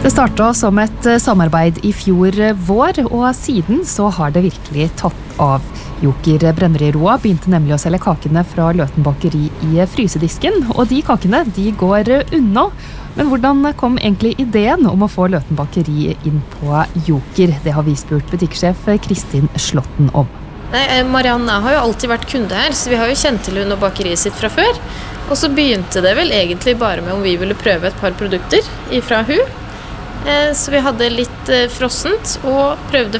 Det startet som et samarbeid I fjor vår, og siden så har det virkelig tatt av. Joker Brenneriroa begynte nemlig å selge kakene fra Løten bakeri I frysedisken, og de kakene de går unna. Men hvordan kom egentlig ideen om å få Løten bakeri inn på Joker? Det har vi spurt butikksjef Kristin Slåtten om. Nei, Marianne har jo alltid vært kunde her, så vi har jo kjent til hun og bakeriet sitt fra før. Og så begynte det vel egentlig bare med om vi ville prøve et par produkter ifra hun. Så vi hadde litt frossent og prøvde